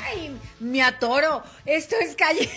¡Ay! Me atoro. Esto es Calle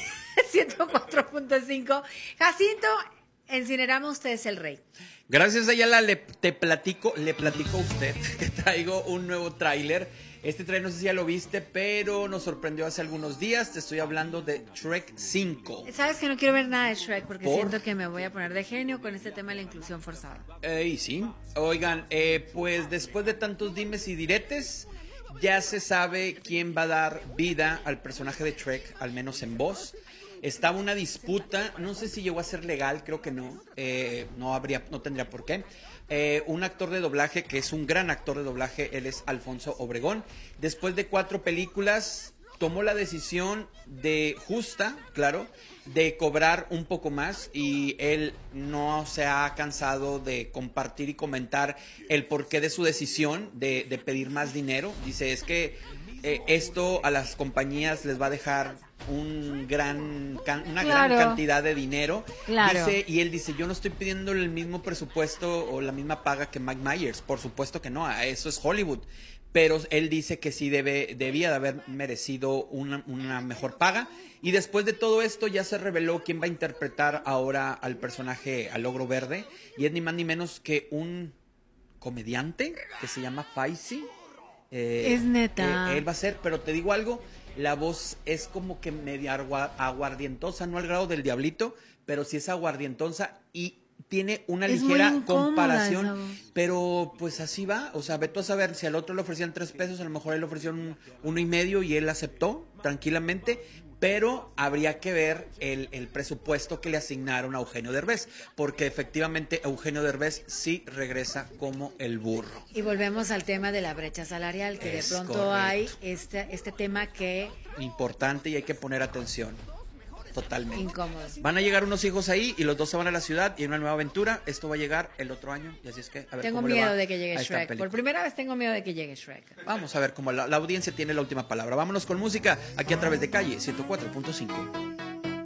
104.5. Jacinto, Encinerama, usted es el rey. Gracias, Ayala. Le platico a usted que traigo un nuevo tráiler. Este tráiler no sé si ya lo viste, pero nos sorprendió hace algunos días. Te estoy hablando de Shrek 5. Sabes que no quiero ver nada de Shrek porque siento que me voy a poner de genio con este tema de la inclusión forzada. Y sí. Oigan, pues después de tantos dimes y diretes, ya se sabe quién va a dar vida al personaje de Shrek, al menos en voz. Estaba una disputa, no sé si llegó a ser legal, creo que no, no tendría por qué. Un actor de doblaje, que es un gran actor de doblaje, él es Alfonso Obregón. Después de 4 películas, tomó la decisión justa, claro, de cobrar un poco más, y él no se ha cansado de compartir y comentar el porqué de su decisión de pedir más dinero. Dice, es que esto a las compañías les va a dejar una gran cantidad de dinero. Claro. Y él dice, yo no estoy pidiendo el mismo presupuesto o la misma paga que Mike Myers, por supuesto que no, eso es Hollywood, pero él dice que sí debía de haber merecido una mejor paga. Y después de todo esto ya se reveló quién va a interpretar ahora al personaje, al Ogro Verde, y es ni más ni menos que un comediante que se llama Faisy. Es neta. Él va a ser, pero te digo algo, la voz es como que media aguardientosa, no al grado del Diablito, pero sí es aguardientosa y tiene una ligera comparación, pero pues así va. O sea, ve tú a saber, si al otro le ofrecían 3 pesos, a lo mejor a él le ofrecieron 1.5 y él aceptó tranquilamente. Pero habría que ver el presupuesto que le asignaron a Eugenio Derbez, porque efectivamente Eugenio Derbez sí regresa como el burro. Y volvemos al tema de la brecha salarial, que de pronto correcto. Hay este tema que... Importante, y hay que poner atención. Totalmente. Incómodo. Van a llegar unos hijos ahí y los dos se van a la ciudad y una nueva aventura. Esto va a llegar el otro año y así es que a ver tengo cómo miedo le va de que llegue a Shrek. Por primera vez tengo miedo de que llegue Shrek. Vamos a ver cómo la audiencia tiene la última palabra. Vámonos con música aquí a través de Calle 104.5.